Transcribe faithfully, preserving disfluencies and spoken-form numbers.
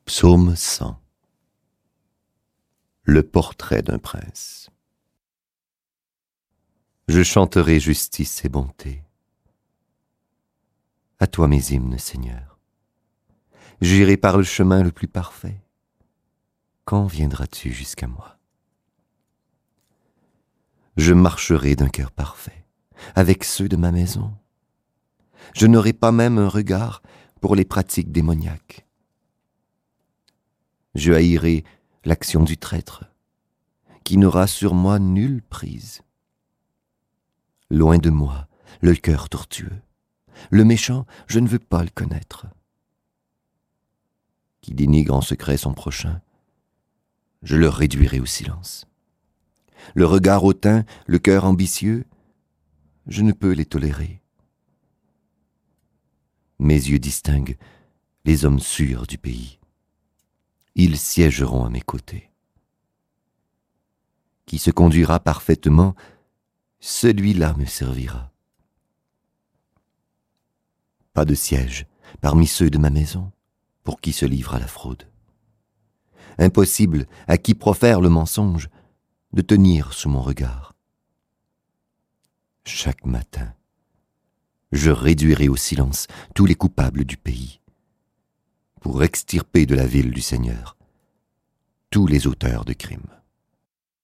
Psaume cent. Le portrait d'un prince. Je chanterai justice et bonté. À toi mes hymnes, Seigneur. J'irai par le chemin le plus parfait. Quand viendras-tu jusqu'à moi? Je marcherai d'un cœur parfait, avec ceux de ma maison. Je n'aurai pas même un regard pour les pratiques démoniaques. Je haïrai l'action du traître, qui n'aura sur moi nulle prise. Loin de moi, le cœur tortueux. Le méchant, je ne veux pas le connaître. Qui dénigre en secret son prochain, je le réduirai au silence. Le regard hautain, le cœur ambitieux, je ne peux les tolérer. Mes yeux distinguent les hommes sûrs du pays. Ils siégeront à mes côtés. Qui se conduira parfaitement, celui-là me servira. Pas de siège parmi ceux de ma maison pour qui se livre à la fraude. Impossible à qui profère le mensonge de tenir sous mon regard. Chaque matin, je réduirai au silence tous les coupables du pays, pour extirper de la ville du Seigneur tous les auteurs de crimes.